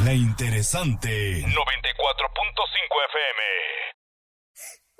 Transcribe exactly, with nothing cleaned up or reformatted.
La interesante noventa y cuatro punto cinco F M.